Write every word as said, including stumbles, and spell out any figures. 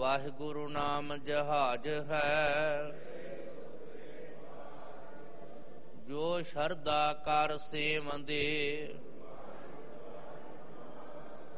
ਵਾਹਿਗੁਰੂ ਨਾਮ ਜਹਾਜ ਹੈ। ਜੋ ਸ਼ਰਧਾ ਕਰ ਸੇਵੰਦੇ